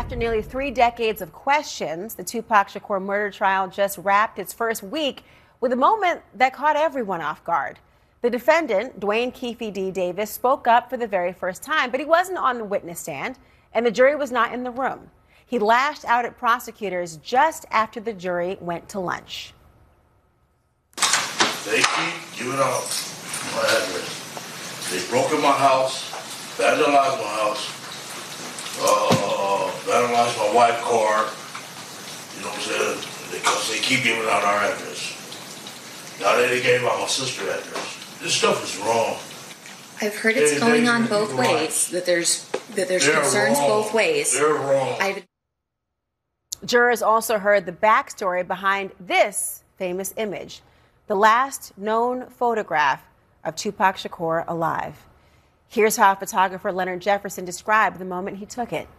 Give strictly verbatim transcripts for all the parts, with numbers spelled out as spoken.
After nearly three decades of questions, the Tupac Shakur murder trial just wrapped its first week with a moment that caught everyone off guard. The defendant, Duane Keffe D. Davis, spoke up for the very first time, but he wasn't on the witness stand, and the jury was not in the room. He lashed out at prosecutors just after the jury went to lunch. They keep giving out my address. They broke in my house, vandalized my house, uh, vandalized my wife's car. You know what I'm saying? Because they keep giving out our address. Now they gave out my sister's address. This stuff is wrong. I've heard it's They- going they- on both right. ways. That there's that there's They're concerns wrong. both ways. They're wrong. I've Jurors also heard the backstory behind this famous image, the last known photograph of Tupac Shakur alive. Here's how photographer Leonard Jefferson described the moment he took it.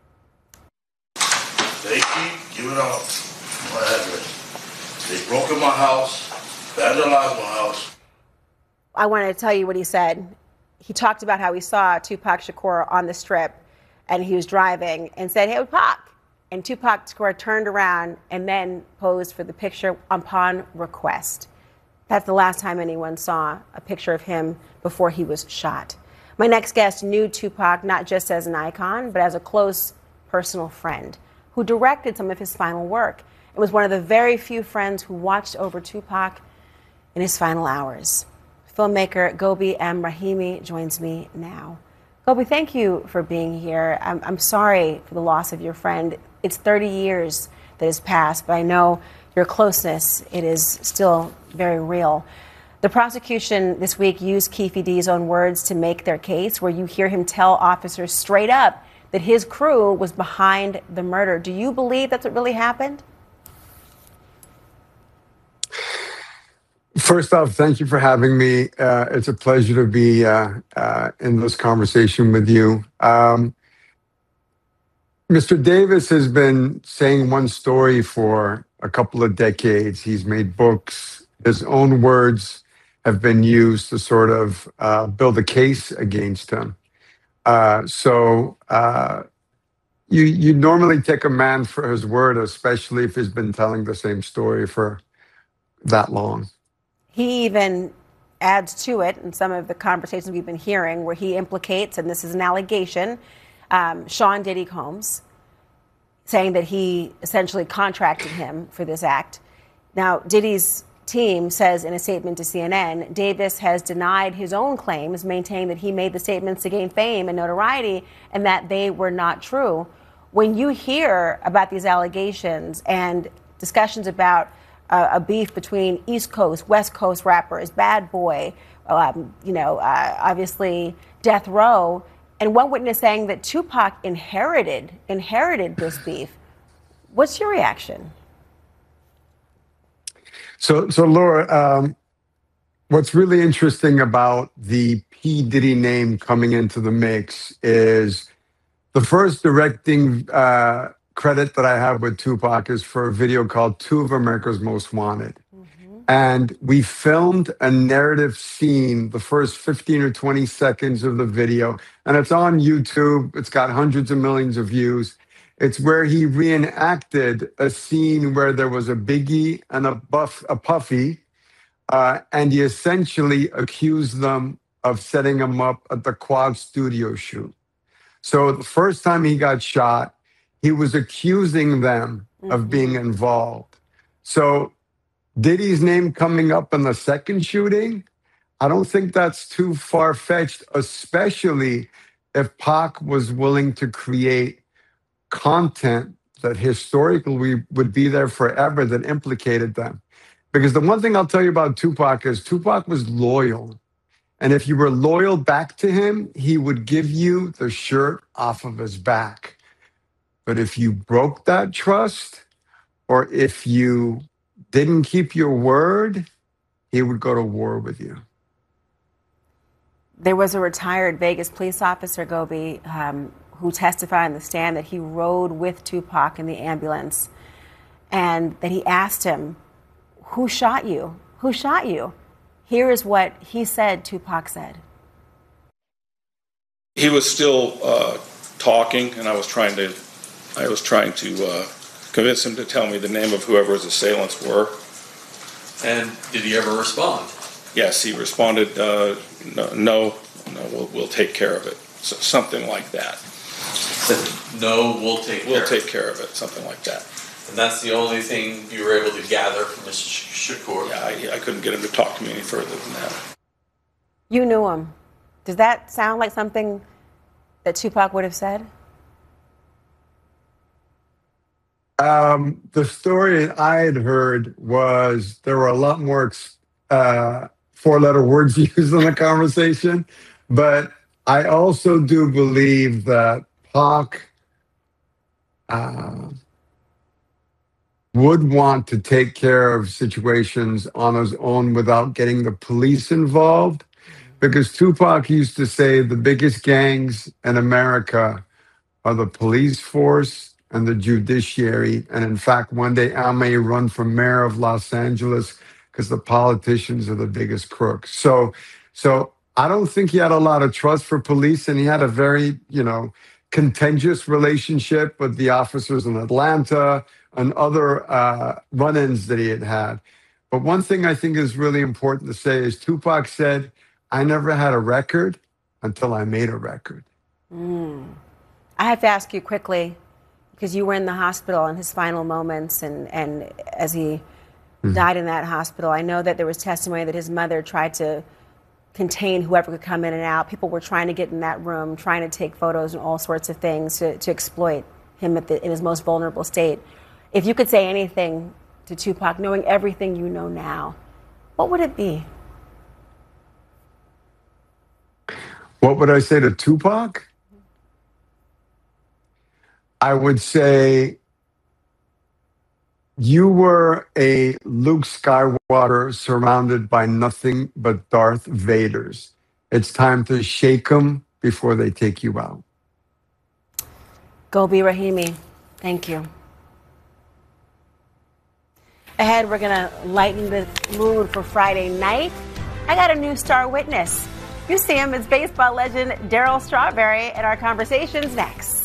They keep giving out my address. They broke in my house, vandalized my house. I wanted to tell you what he said. He talked about how he saw Tupac Shakur on the strip and he was driving and said, "Hey, Pac." And Tupac Shakur turned around and then posed for the picture upon request. That's the last time anyone saw a picture of him before he was shot. My next guest knew Tupac not just as an icon, but as a close personal friend who directed some of his final work and was one of the very few friends who watched over Tupac in his final hours. Filmmaker Gobi M. Rahimi joins me now. Gobi, thank you for being here. I'm, I'm sorry for the loss of your friend. It's thirty years that has passed, but I know your closeness, it is still very real. The prosecution this week used Keffe D's own words to make their case, where you hear him tell officers straight up that his crew was behind the murder. Do you believe that's what really happened? First off, thank you for having me. Uh, it's a pleasure to be uh, uh, in this conversation with you. Um, Mister Davis has been saying one story for a couple of decades. He's made books. His own words have been used to sort of uh, build a case against him. Uh, so uh, you you normally take a man for his word, especially if he's been telling the same story for that long. He even adds to it in some of the conversations we've been hearing where he implicates, and this is an allegation, um, Sean Diddy Combs, saying that he essentially contracted him for this act. Now, Diddy's team says in a statement to C N N, Davis has denied his own claims, maintaining that he made the statements to gain fame and notoriety and that they were not true. When you hear about these allegations and discussions about uh, a beef between East Coast, West Coast rappers, Bad Boy, um, you know, uh, obviously Death Row, and one witness saying that Tupac inherited inherited this beef, what's your reaction? So, so Laura, um, what's really interesting about the P. Diddy name coming into the mix is the first directing uh, credit that I have with Tupac is for a video called Two of America's Most Wanted. Mm-hmm. And we filmed a narrative scene, the first fifteen or twenty seconds of the video, and it's on YouTube. It's got hundreds of millions of views. It's where he reenacted a scene where there was a Biggie and a Buff, a Puffy, uh, and he essentially accused them of setting him up at the Quad Studio shoot. So the first time he got shot, he was accusing them mm-hmm. of being involved. So Diddy's name coming up in the second shooting, I don't think that's too far-fetched, especially if Pac was willing to create content that historically would be there forever that implicated them. Because the one thing I'll tell you about Tupac is Tupac was loyal. And if you were loyal back to him, he would give you the shirt off of his back. But if you broke that trust, or if you didn't keep your word, he would go to war with you. There was a retired Vegas police officer, Gobi, um, who testified on the stand that he rode with Tupac in the ambulance and that he asked him, who shot you? Who shot you? Here is what he said, Tupac said. He was still uh, talking, and I was trying to I was trying to uh, convince him to tell me the name of whoever his assailants were. And did he ever respond? Yes, he responded, uh, no, no, no we'll, we'll take care of it. So, something like that. Said, no, we'll take care We'll of take it. care of it, something like that. And that's the only thing you were able to gather from Mister Shakur? Yeah, I, I couldn't get him to talk to me any further than that. You knew him. Does that sound like something that Tupac would have said? Um, the story I had heard was there were a lot more uh, four-letter words used in the conversation, but I also do believe that Pac uh, would want to take care of situations on his own without getting the police involved, because Tupac used to say the biggest gangs in America are the police force and the judiciary. And in fact, one day I may run for mayor of Los Angeles because the politicians are the biggest crooks. So, so I don't think he had a lot of trust for police, and he had a very, you know, contentious relationship with the officers in Atlanta and other uh, run-ins that he had had. But one thing I think is really important to say is Tupac said, I never had a record until I made a record. Mm. I have to ask you quickly, because you were in the hospital in his final moments, and, and as he mm. died in that hospital, I know that there was testimony that his mother tried to contain whoever could come in and out. People were trying to get in that room, trying to take photos and all sorts of things to, to exploit him at the, in his most vulnerable state. If you could say anything to Tupac, knowing everything you know now, what would it be? What would I say to Tupac? I would say you were a Luke Skywalker surrounded by nothing but Darth Vaders. It's time to shake them before they take you out. Gobi Rahimi, thank you. Ahead, we're going to lighten the mood for Friday night. I got a new star witness. You see him as baseball legend Darryl Strawberry, and our conversation's next.